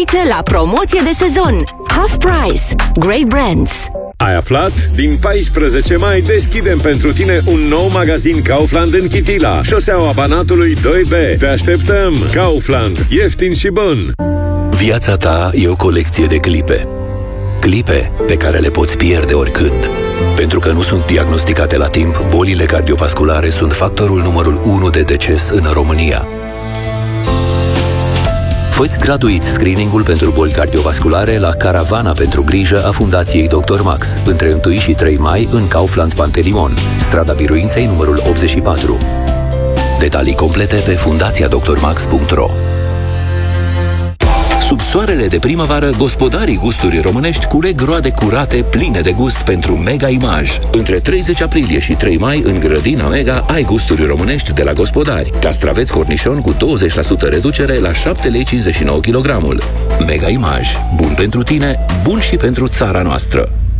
zilnice la promoție de sezon. Half Price. Great Brands. Ai aflat? Din 14 mai deschidem pentru tine un nou magazin Kaufland în Chitila, șoseaua Banatului 2B. Te așteptăm! Kaufland. Ieftin și bun! Viața ta e o colecție de clipe. Clipe pe care le poți pierde oricând. Pentru că nu sunt diagnosticate la timp, bolile cardiovasculare sunt factorul numărul 1 de deces în România. Fă-ți gratuit screening-ul pentru boli cardiovasculare la Caravana pentru grijă a Fundației Dr. Max, între 1 și 3 mai în Kaufland Pantelimon, strada Biruinței numărul 84. Detalii complete pe fundațiadrmax.ro. Sub soarele de primăvară, gospodarii gusturii românești culeg roade curate, pline de gust pentru Mega Image. Între 30 aprilie și 3 mai, în grădina Mega, ai gusturi românești de la gospodari. Castraveți cornișon cu 20% reducere la 7,59 lei kg. Mega Image. Bun pentru tine, bun și pentru țara noastră.